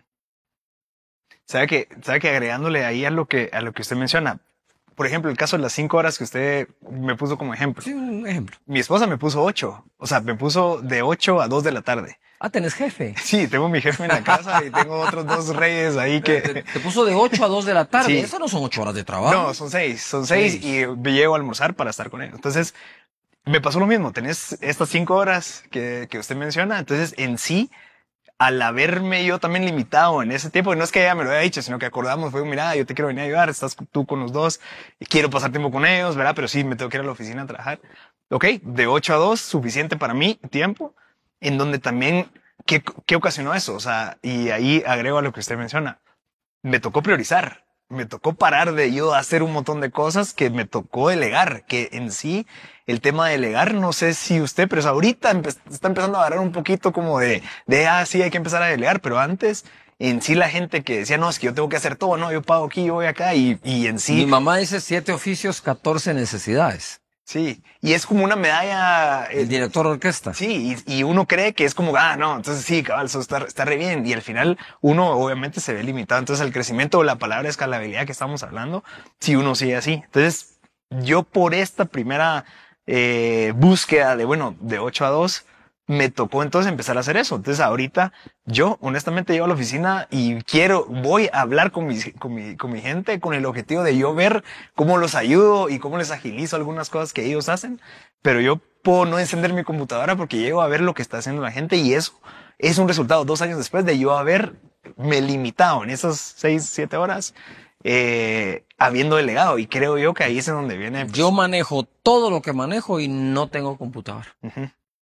Sabe que, sabe que agregándole ahí a lo que, a lo que usted menciona, por ejemplo, el caso de las cinco horas que usted me puso como ejemplo. Sí, un ejemplo. Mi esposa me puso ocho, o sea, me puso de ocho a dos de la tarde. Ah, tenés jefe. Sí, tengo mi jefe en la casa y tengo otros dos reyes ahí Te, que... te puso de ocho a dos de la tarde. Sí. Eso no son ocho horas de trabajo. No, son seis, son seis, Seis. y me llego a almorzar para estar con él. Entonces, me pasó lo mismo, tenés estas cinco horas que, que usted menciona, entonces en sí, al haberme yo también limitado en ese tiempo, no es que ella me lo haya dicho, sino que acordamos, fue, mira, yo te quiero venir a ayudar, estás tú con los dos, y quiero pasar tiempo con ellos, ¿verdad? Pero sí, me tengo que ir a la oficina a trabajar. Ok, de ocho a dos, suficiente para mí, tiempo, en donde también, ¿qué, qué ocasionó eso? O sea, y ahí agrego a lo que usted menciona, me tocó priorizar, me tocó parar de yo hacer un montón de cosas que me tocó delegar, que en sí el tema de delegar, no sé si usted, pero ahorita empe está empezando a agarrar un poquito como de, de, ah, sí, hay que empezar a delegar, pero antes en sí la gente que decía, no, es que yo tengo que hacer todo, no, yo pago aquí, yo voy acá, y, y en sí... Mi mamá dice siete oficios, catorce necesidades. Sí, y es como una medalla... El eh, director de orquesta. Sí, y, y uno cree que es como, ah, no, entonces sí, cabal, eso está, está re bien. Y al final uno obviamente se ve limitado. Entonces el crecimiento o la palabra escalabilidad que estamos hablando, si uno sigue así. Entonces yo por esta primera eh, búsqueda de, bueno, de ocho a dos, me tocó entonces empezar a hacer eso. Entonces ahorita yo honestamente llego a la oficina y quiero, voy a hablar con mi, con mi, con mi gente con el objetivo de yo ver cómo los ayudo y cómo les agilizo algunas cosas que ellos hacen. Pero yo puedo no encender mi computadora porque llego a ver lo que está haciendo la gente y eso es un resultado dos años después de yo haberme limitado en esas seis, siete horas eh, habiendo delegado. Y creo yo que ahí es en donde viene. Pues, Yo manejo todo lo que manejo y no tengo computadora. uh-huh.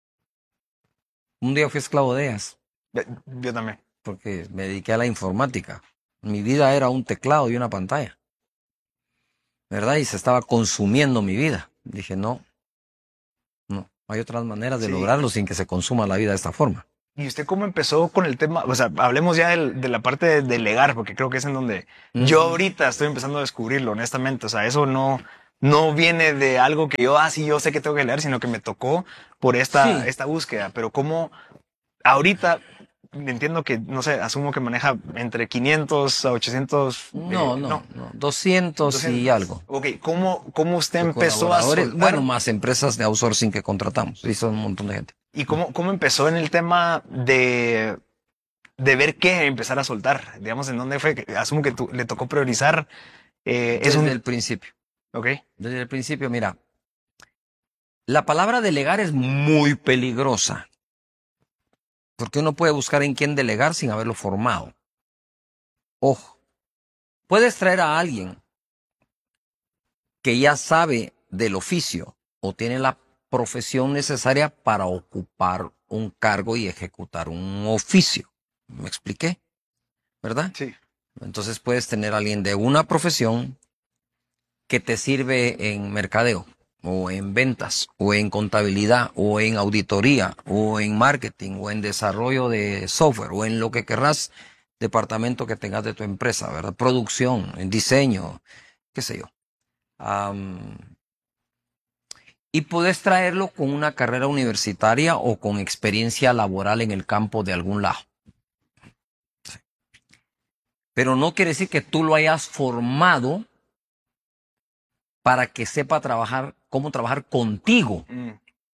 Un día fui esclavo de ellas Yo también. porque me dediqué a la informática. Mi vida era un teclado y una pantalla, ¿verdad? Y se estaba consumiendo mi vida. Dije, no, no. Hay otras maneras de Sí. lograrlo sin que se consuma la vida de esta forma. ¿Y usted cómo empezó con el tema? O sea, hablemos ya del- de la parte de delegar, porque creo que es en donde yo Ujú. ahorita estoy empezando a descubrirlo, honestamente. O sea, eso no, no viene de algo que yo, ah, sí, yo sé que tengo que leer, sino que me tocó por esta, Sí. esta búsqueda. Pero cómo ahorita entiendo que, no sé, asumo que maneja entre quinientos a ochocientos. No, eh, no, no. doscientos y doscientos. algo. Ok, ¿cómo, cómo usted De empezó a colaboradores, soltar? bueno, más empresas de outsourcing que contratamos. Y son un montón de gente. ¿Y cómo, cómo empezó en el tema de, de ver qué empezar a soltar? Digamos, ¿en dónde fue? Que asumo que tú, le tocó priorizar. Eh, es Desde un... el principio. Ok. Desde el principio, mira. La palabra delegar es muy peligrosa. Porque uno puede buscar en quién delegar sin haberlo formado. Ojo. Puedes traer a alguien que ya sabe del oficio o tiene la profesión necesaria para ocupar un cargo y ejecutar un oficio. ¿Me expliqué? ¿Verdad? Sí. Entonces puedes tener a alguien de una profesión que te sirve en mercadeo, o en ventas, o en contabilidad, o en auditoría, o en marketing, o en desarrollo de software, o en lo que querrás, departamento que tengas de tu empresa, ¿verdad? Producción, en diseño, qué sé yo. Um, y puedes traerlo con una carrera universitaria o con experiencia laboral en el campo de algún lado. Sí. Pero no quiere decir que tú lo hayas formado para que sepa trabajar, cómo trabajar contigo. Mm.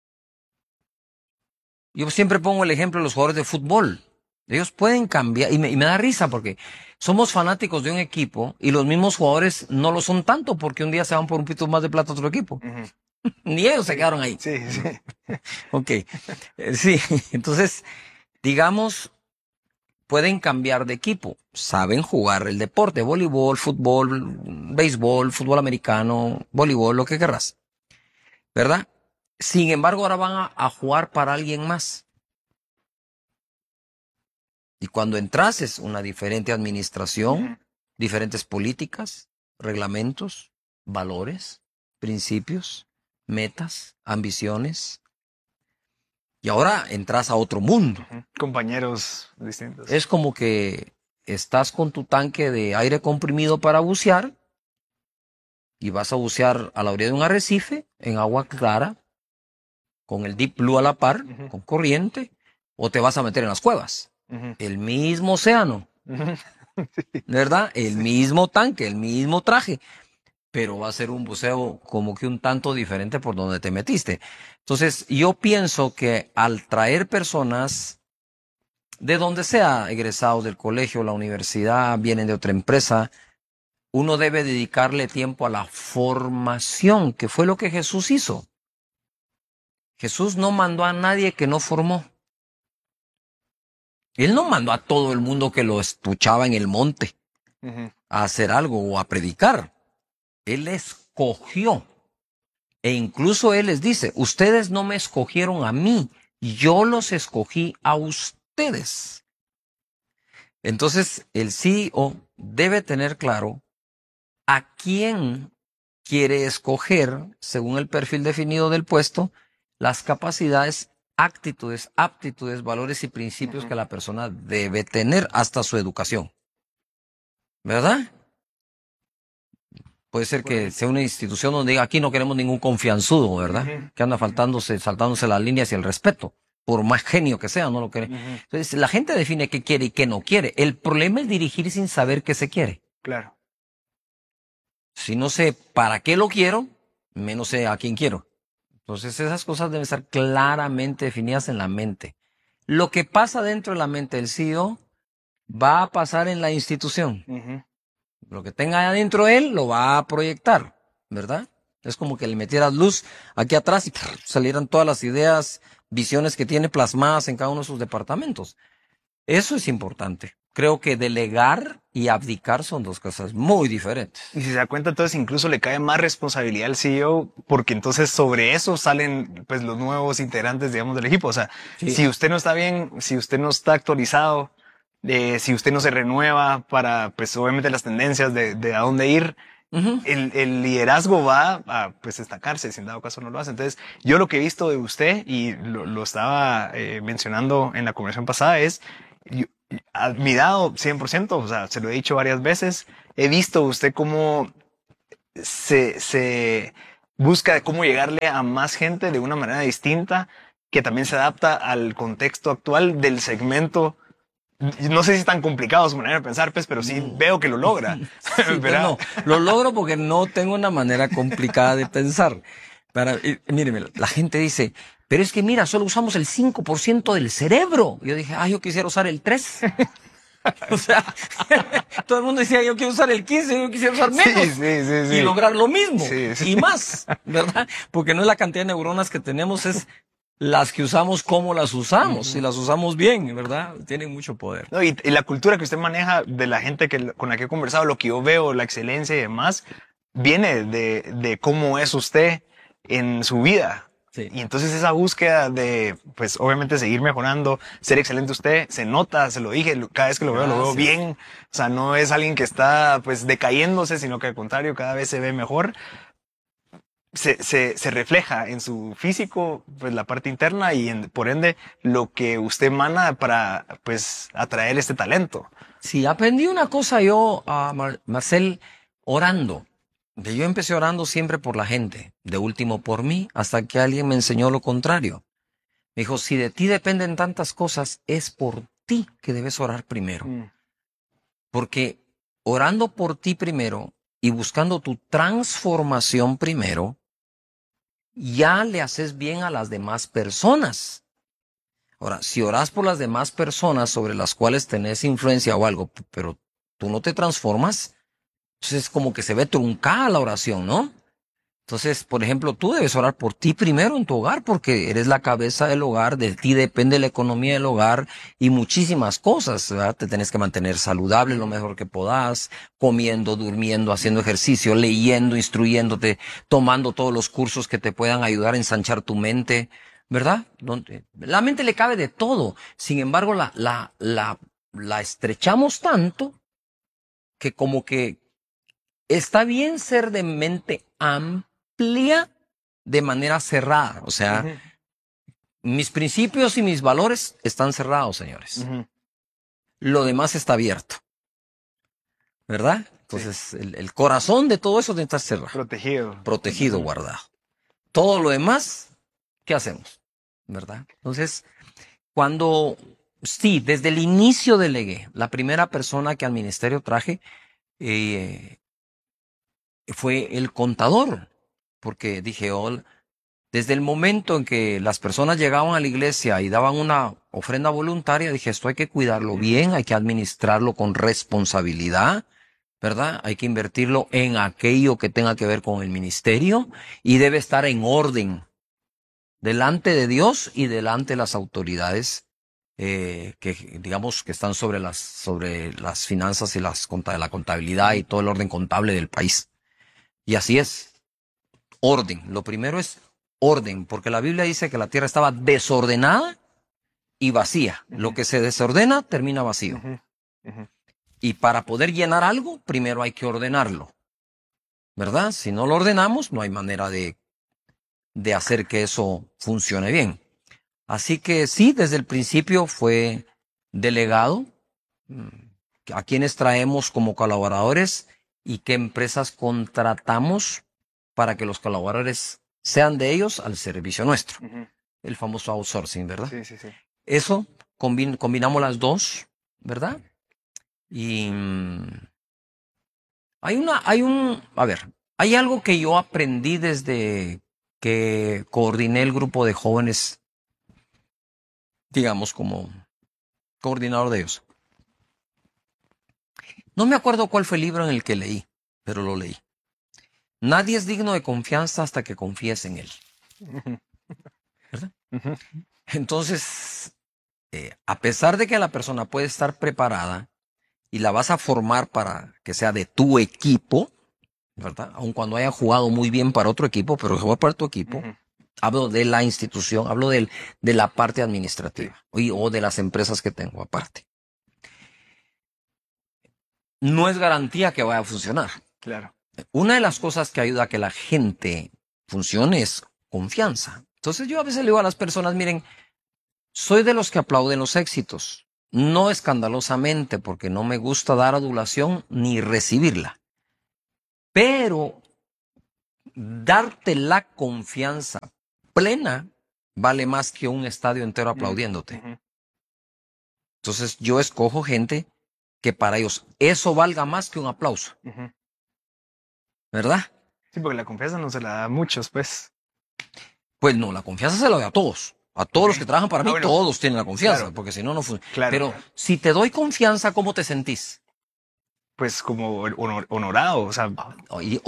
Yo siempre pongo el ejemplo de los jugadores de fútbol. Ellos pueden cambiar, y me, y me da risa porque somos fanáticos de un equipo y los mismos jugadores no lo son tanto porque un día se van por un pito más de plata a otro equipo. Ujú. Ni ellos se quedaron ahí. Sí, sí. Ok. Eh, Sí, entonces, digamos, pueden cambiar de equipo. Saben jugar el deporte, voleibol, fútbol, béisbol, fútbol americano, voleibol, lo que querrás. ¿Verdad? Sin embargo, ahora van a, a jugar para alguien más. Y cuando entras es una diferente administración, Ujú. diferentes políticas, reglamentos, valores, principios, metas, ambiciones. Y ahora entras a otro mundo. Ujú. Compañeros distintos. Es como que estás con tu tanque de aire comprimido para bucear y vas a bucear a la orilla de un arrecife en agua clara, con el Deep Blue a la par, Ujú. con corriente, o te vas a meter en las cuevas. Ujú. El mismo océano, Ujú. ¿verdad? El mismo tanque, el mismo traje, pero va a ser un buceo como que un tanto diferente por donde te metiste. Entonces, yo pienso que al traer personas de donde sea, egresados del colegio, la universidad, vienen de otra empresa, uno debe dedicarle tiempo a la formación, que fue lo que Jesús hizo. Jesús no mandó a nadie que no formó. Él no mandó a todo el mundo que lo escuchaba en el monte Ujú. a hacer algo o a predicar. Él escogió. E incluso Él les dice, ustedes no me escogieron a mí, yo los escogí a ustedes. Entonces, el C E O debe tener claro a quién quiere escoger, según el perfil definido del puesto, las capacidades, actitudes, aptitudes, valores y principios Ujú. que la persona debe tener hasta su educación. ¿Verdad? Puede ser que Correcto. sea una institución donde diga, aquí no queremos ningún confianzudo, ¿verdad? Ujú. Que anda faltándose, saltándose las líneas y el respeto. Por más genio que sea, no lo quiere. Ujú. Entonces, la gente define qué quiere y qué no quiere. El problema es dirigir sin saber qué se quiere. Claro. Si no sé para qué lo quiero, menos sé a quién quiero. Entonces, esas cosas deben estar claramente definidas en la mente. Lo que pasa dentro de la mente del C E O va a pasar en la institución. Ujú. Lo que tenga adentro él lo va a proyectar, ¿verdad? Es como que le metieras luz aquí atrás y ¡prr! Salieran todas las ideas, visiones que tiene plasmadas en cada uno de sus departamentos. Eso es importante. Creo que delegar y abdicar son dos cosas muy diferentes. Y si se da cuenta, entonces incluso le cae más responsabilidad al C E O, porque entonces sobre eso salen pues los nuevos integrantes, digamos, del equipo. O sea, Sí. si usted no está bien, si usted no está actualizado, eh, si usted no se renueva para, pues obviamente las tendencias de, de a dónde ir, Ujú. el, el liderazgo va a pues destacarse, si en dado caso no lo hace. Entonces, yo lo que he visto de usted, y lo, lo estaba eh, mencionando en la conversación pasada, es yo- admirado cien por ciento, o sea, se lo he dicho varias veces, he visto usted cómo se, se busca cómo llegarle a más gente de una manera distinta, que también se adapta al contexto actual del segmento. No sé si es tan complicado su manera de pensar, pues, pero sí veo que lo logra. Sí, pues ¿Verdad? no, lo logro porque no tengo una manera complicada de pensar. Para, y, y míreme, la gente dice, pero es que mira, solo usamos el cinco por ciento del cerebro. Yo dije, ah, yo quisiera usar el tres. O sea, todo el mundo decía, yo quiero usar el quince, yo quisiera usar menos. Sí, sí, sí, sí. Y lograr lo mismo. Sí, sí. Y más, ¿verdad? Porque no es la cantidad de neuronas que tenemos, es las que usamos, cómo las usamos. Si las usamos bien, ¿verdad? Tienen mucho poder. No, y, y la cultura que usted maneja de la gente que, con la que he conversado, lo que yo veo, la excelencia y demás, viene de, de cómo es usted en su vida. Sí. Y entonces esa búsqueda de, pues obviamente seguir mejorando, ser excelente usted, se nota, se lo dije, lo- cada vez que lo veo, lo veo Gracias. bien. O sea, no es alguien que está pues decayéndose, sino que al contrario, cada vez se ve mejor. Se, se, se refleja en su físico, pues la parte interna y en, por ende lo que usted emana para pues atraer este talento. Sí, aprendí una cosa yo, a Mar- Marcel, orando. De yo empecé orando siempre por la gente, de último por mí, hasta que alguien me enseñó lo contrario. Me dijo, si de ti dependen tantas cosas, es por ti que debes orar primero. Mm. Porque orando por ti primero y buscando tu transformación primero, ya le haces bien a las demás personas. Ahora, si oras por las demás personas sobre las cuales tenés influencia o algo, p- pero tú no te transformas, entonces es como que se ve truncada la oración, ¿no? Entonces, por ejemplo, tú debes orar por ti primero en tu hogar, porque eres la cabeza del hogar, de ti depende la economía del hogar y muchísimas cosas, ¿verdad? Te tienes que mantener saludable lo mejor que podás, comiendo, durmiendo, haciendo ejercicio, leyendo, instruyéndote, tomando todos los cursos que te puedan ayudar a ensanchar tu mente, ¿verdad? Donde- La mente le cabe de todo. Sin embargo, la, la, la, la estrechamos tanto que como que está bien ser de mente amplia de manera cerrada. O sea, Ujú, mis principios y mis valores están cerrados, señores. ujú. Lo demás está abierto, ¿verdad? Entonces, el, el corazón de todo eso tiene que estar cerrado, Protegido. protegido, guardado. Todo lo demás, ¿qué hacemos? ¿Verdad? Entonces, cuando, sí, desde el inicio delegué, la primera persona que al ministerio traje eh, fue el contador, porque dije, oh, desde el momento en que las personas llegaban a la iglesia y daban una ofrenda voluntaria, dije, esto hay que cuidarlo bien, hay que administrarlo con responsabilidad, ¿verdad? Hay que invertirlo en aquello que tenga que ver con el ministerio y debe estar en orden delante de Dios y delante de las autoridades eh, que, digamos, que están sobre las, sobre las finanzas y las, conta- la contabilidad y todo el orden contable del país. Y así es. Orden. Lo primero es orden, porque la Biblia dice que la tierra estaba desordenada y vacía. Lo que se desordena termina vacío. Ujú, ujú. Y para poder llenar algo, primero hay que ordenarlo. ¿Verdad? Si no lo ordenamos, no hay manera de, de hacer que eso funcione bien. Así que sí, desde el principio fue delegado mm, a quienes traemos como colaboradores y qué empresas contratamos para que los colaboradores sean de ellos al servicio nuestro. Ujú. El famoso outsourcing, ¿verdad? Sí, sí, sí. Eso, combin- combinamos las dos, ¿verdad? Y mm, hay una, hay un, a ver, hay algo que yo aprendí desde que coordiné el grupo de jóvenes, digamos, como coordinador de ellos. No me acuerdo cuál fue el libro en el que leí, pero lo leí. Nadie es digno de confianza hasta que confíes en él. Ujú, ¿Verdad? ujú. Entonces, eh, a pesar de que la persona puede estar preparada y la vas a formar para que sea de tu equipo, ¿verdad? Aun cuando haya jugado muy bien para otro equipo, pero juega para tu equipo. Ujú. Hablo de la institución, hablo del, de la parte administrativa y, o de las empresas que tengo aparte. No es garantía que vaya a funcionar. Claro. Una de las cosas que ayuda a que la gente funcione es confianza. Entonces yo a veces le digo a las personas, miren, soy de los que aplauden los éxitos, no escandalosamente, porque no me gusta dar adulación ni recibirla, pero darte la confianza plena vale más que un estadio entero aplaudiéndote. Ujú. Entonces yo escojo gente que para ellos eso valga más que un aplauso, Ujú. ¿verdad? Sí, porque la confianza no se la da a muchos, pues. Pues no, la confianza se la doy a todos. A todos Ok. los que trabajan para mí, Ah, bueno. todos tienen la confianza, Claro. porque si no, no funciona. Claro. Pero si te doy confianza, ¿cómo te sentís? Pues como honor- honorado, o sea, Y